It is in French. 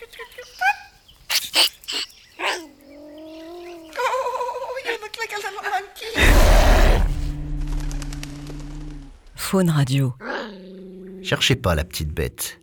Oh, you look like a little monkey. Faune Radio. Cherchez pas la petite bête.